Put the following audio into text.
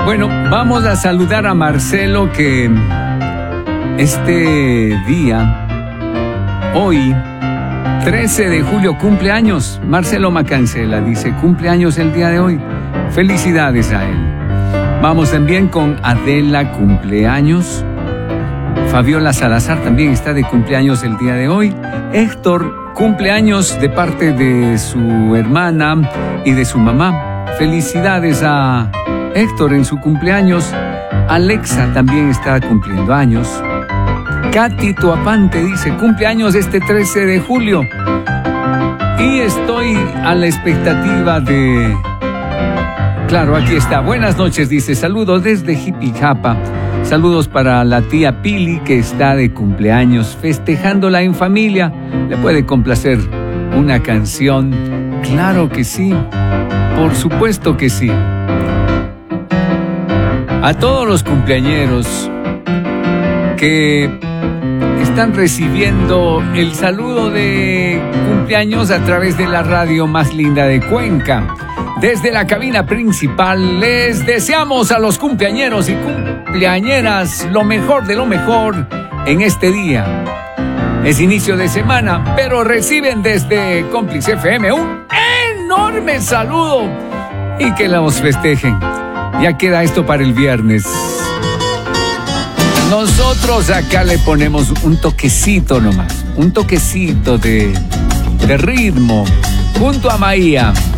Bueno, vamos a saludar a Marcelo, que este día, hoy, 13 de julio, cumpleaños. Marcelo Macancela dice, cumpleaños el día de hoy. Felicidades a él. Vamos también con Adela, cumpleaños. Fabiola Salazar también está de cumpleaños el día de hoy. Héctor, cumpleaños de parte de su hermana y de su mamá. Felicidades a Héctor en su cumpleaños. Alexa también está cumpliendo años. Katy Tuapante dice, cumpleaños este 13 de julio. Y estoy a la expectativa de... Claro, aquí está. Buenas noches, dice, saludos desde Jipijapa. Saludos para la tía Pili, que está de cumpleaños, festejándola en familia. ¿Le puede complacer una canción? Claro que sí, por supuesto que sí. A todos los cumpleañeros que están recibiendo el saludo de cumpleaños a través de la radio más linda de Cuenca, desde la cabina principal, les deseamos a los cumpleañeros y cumpleañeras lo mejor de lo mejor en este día. Es inicio de semana, pero reciben desde Cómplice FM un enorme saludo y que los festejen. Ya queda esto para el viernes. Nosotros acá le ponemos un toquecito nomás, un toquecito de ritmo junto a Maía.